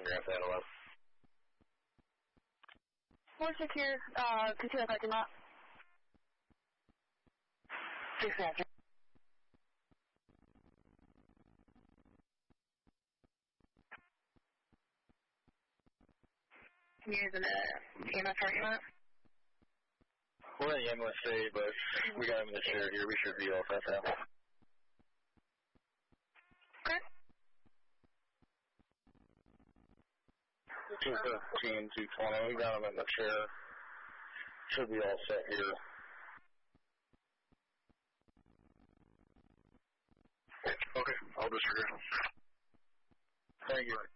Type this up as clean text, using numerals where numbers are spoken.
Grand Antelope. 4 secure, concealed parking lot. 6 after. You're in the EMS parking lot? We're in the ambulance state, but we got him in the chair here. We should be all set now. Okay. 215, 220. We got him in the chair. Should be all set here. Okay, I'll disregard. Thank you.